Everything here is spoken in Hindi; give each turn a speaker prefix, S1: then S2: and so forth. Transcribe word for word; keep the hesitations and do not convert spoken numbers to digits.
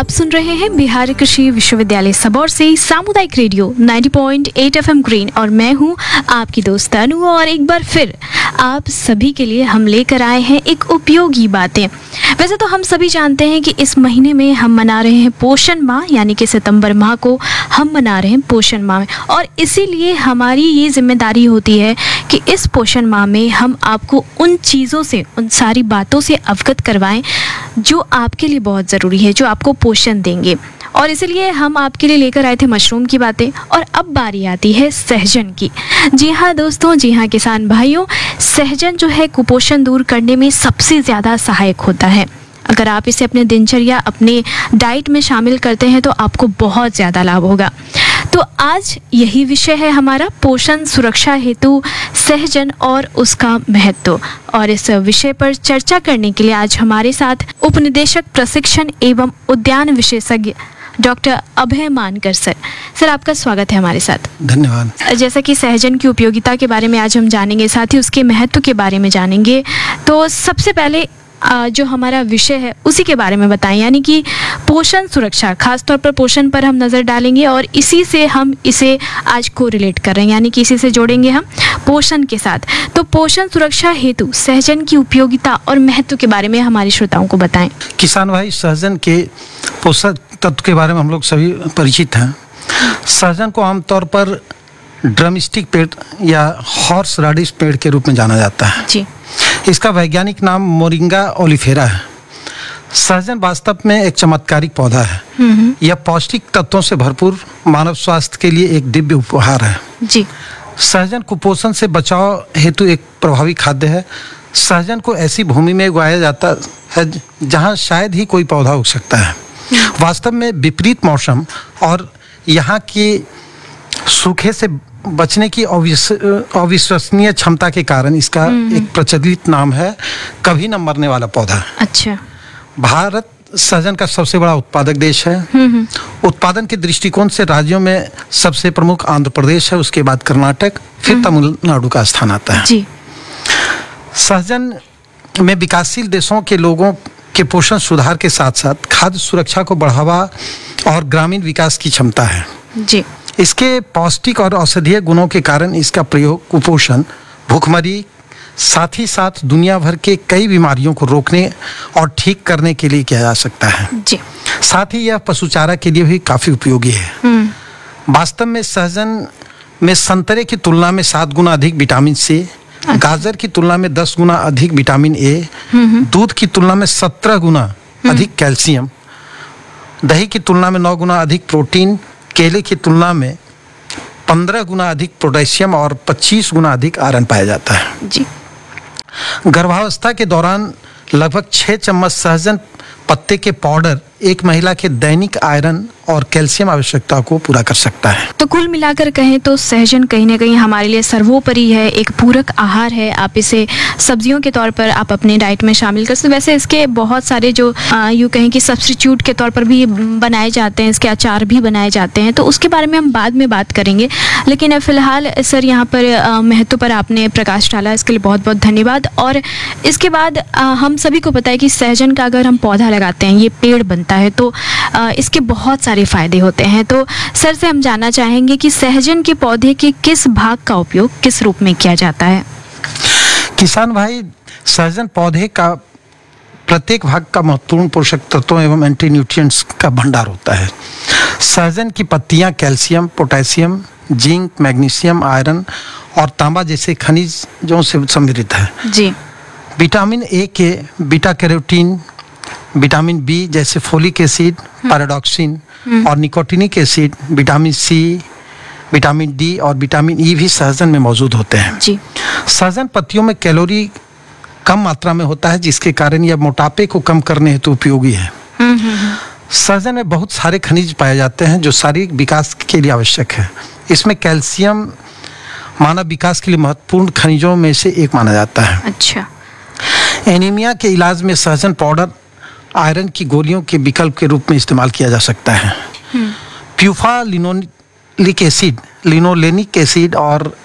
S1: आप सुन रहे हैं बिहार कृषि विश्वविद्यालय सबौर से सामुदायिक रेडियो नब्बे पॉइंट आठ एफएम ग्रीन और मैं हूं आपकी दोस्त अनु। और एक बार फिर आप सभी के लिए हम लेकर आए हैं एक उपयोगी बातें। वैसे तो हम सभी जानते हैं कि इस महीने में हम मना रहे हैं पोषण माह, यानी कि सितंबर माह को हम मना रहे हैं पोषण माह में, और इसीलिए हमारी ये जिम्मेदारी होती है कि इस पोषण माह में हम आपको उन चीज़ों से, उन सारी बातों से अवगत करवाएं जो आपके लिए बहुत ज़रूरी है, जो आपको पोषण देंगे। और इसलिए हम आपके लिए लेकर आए थे मशरूम की बातें। और अब बारी आती है सहजन की। जी हाँ दोस्तों, जी हाँ किसान भाइयों, सहजन जो है कुपोषण दूर करने में सबसे ज़्यादा सहायक होता है। अगर आप इसे अपने दिनचर्या, अपने डाइट में शामिल करते हैं तो आपको बहुत ज़्यादा लाभ होगा। तो आज यही विषय है हमारा, पोषण सुरक्षा हेतु सहजन और उसका महत्व। और इस विषय पर चर्चा करने के लिए आज हमारे साथ उपनिदेशक प्रशिक्षण एवं उद्यान विशेषज्ञ डॉक्टर अभय मानकर सर सर आपका स्वागत है हमारे साथ।
S2: धन्यवाद।
S1: जैसा कि सहजन की उपयोगिता के बारे में आज हम जानेंगे, साथ ही उसके महत्व के बारे में जानेंगे। तो सबसे पहले जो हमारा विषय है उसी के बारे में बताएं, यानी कि पोषण सुरक्षा। खासतौर पर पोषण पर हम नज़र डालेंगे और इसी से हम इसे आज को रिलेट कर रहे हैं, यानी कि इसी से जोड़ेंगे हम पोषण के साथ। तो पोषण सुरक्षा हेतु सहजन की उपयोगिता और महत्व के बारे में हमारे श्रोताओं को बताएं।
S2: किसान भाई, सहजन के पोषक तत्व के बारे में हम लोग सभी परिचित हैं। सहजन को आमतौर पर ड्रमस्टिक पेड़ या हॉर्स राडिश पेड़ के रूप में जाना जाता है
S1: जी।
S2: इसका वैज्ञानिक नाम मोरिंगा ओलिफेरा है। सहजन वास्तव में एक चमत्कारिक पौधा है। यह पौष्टिक तत्वों से भरपूर मानव स्वास्थ्य के लिए एक दिव्य उपहार है
S1: जी।
S2: सहजन कुपोषण से बचाव हेतु एक प्रभावी खाद्य है। सहजन को ऐसी भूमि में उगाया जाता है जहां शायद ही कोई पौधा उग सकता है। वास्तव में विपरीत मौसम और यहाँ की सूखे से बचने की अविश्वसनीय क्षमता के कारण इसका एक प्रचलित नाम है कभी न मरने वाला पौधा।
S1: अच्छा।
S2: भारत सहजन का सबसे बड़ा उत्पादक देश है। उत्पादन के दृष्टिकोण से राज्यों में सबसे प्रमुख आंध्र प्रदेश है, उसके बाद कर्नाटक, फिर तमिलनाडु का स्थान आता है
S1: जी।
S2: सहजन में विकासशील देशों के लोगों के पोषण सुधार के साथ साथ खाद्य सुरक्षा को बढ़ावा और ग्रामीण विकास की क्षमता है
S1: जी।
S2: इसके पौष्टिक और औषधीय गुणों के कारण इसका प्रयोग कुपोषण, भूखमरी, साथ ही साथ दुनिया भर के कई बीमारियों को रोकने और ठीक करने के लिए किया जा सकता है
S1: जी।
S2: साथ ही यह पशुचारा के लिए भी काफी उपयोगी है। वास्तव में सहजन में संतरे की तुलना में सात गुना अधिक विटामिन सी, गाजर की तुलना में दस गुना अधिक विटामिन ए, दूध की तुलना में सत्रह गुना अधिक कैल्शियम, दही की तुलना में नौ गुना अधिक प्रोटीन, केले की तुलना में पंद्रह गुना अधिक पोटेशियम और पच्चीस गुना अधिक आयरन पाया जाता है
S1: जी।
S2: गर्भावस्था के दौरान लगभग छह चम्मच सहजन पत्ते के पाउडर एक महिला के दैनिक आयरन और कैल्शियम आवश्यकता को पूरा कर सकता है।
S1: तो कुल मिलाकर कहें तो सहजन कहीं ना कहीं हमारे लिए सर्वोपरि है, एक पूरक आहार है। आप इसे सब्जियों के तौर पर आप अपने डाइट में शामिल कर सकते। वैसे इसके बहुत सारे जो यूँ कहें कि सब्स्टिट्यूट के तौर पर भी बनाए जाते हैं, इसके अचार भी बनाए जाते हैं, तो उसके बारे में हम बाद में बात करेंगे। लेकिन फिलहाल सर यहाँ पर महत्व पर आपने प्रकाश डाला, इसके लिए बहुत बहुत धन्यवाद। और इसके बाद आ, हम सभी को पता है कि सहजन का अगर हम पौधा लगाते हैं, ये पेड़ बनता है, तो आ, इसके बहुत सारे फायदे होते हैं। तो सर से हम जानना चाहेंगे कि सहजन के पौधे के किस भाग का उपयोग किस रूप में किया जाता है।
S2: किसान भाई, सहजन पौधे का प्रत्येक भाग का महत्वपूर्ण पोषक तत्वों एवं एंटी न्यूट्रिएंट्स का भंडार होता है। सहजन की पत्तियां calcium, potassium, zinc, magnesium, iron और तांबा जैसे खनिजों से समृद्ध है
S1: जी।
S2: विटामिन ए के बीटा कैरोटीन, विटामिन बी जैसे फोलिक एसिड, पैराडॉक्सिन और nicotinic acid, vitamin C, vitamin D और विटामिन ई भी सहजन में मौजूद होते हैं
S1: जी।
S2: सहजन पत्तियों में कैलोरी कम मात्रा में होता है, जिसके कारण यह मोटापे को कम करने हेतु उपयोगी है। सहजन में बहुत सारे खनिज पाए जाते हैं जो शारीरिक विकास के लिए आवश्यक है। इसमें कैल्शियम मानव विकास के लिए महत्वपूर्ण खनिजों में से एक माना जाता है।
S1: अच्छा।
S2: एनीमिया के इलाज में सहजन पाउडर आयरन की गोलियों के विकल्प के रूप में इस्तेमाल किया जा सकता है। PUFA linoleic acid, linolenic acid और